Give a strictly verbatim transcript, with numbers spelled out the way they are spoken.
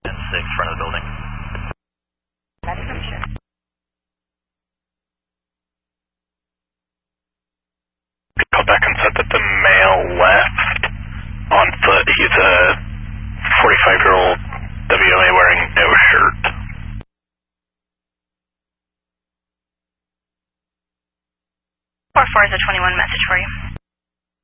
six, front of the building. Call back and said that the male left on foot. He's a forty-five-year-old W M A wearing no shirt. four four is a twenty-one message for you.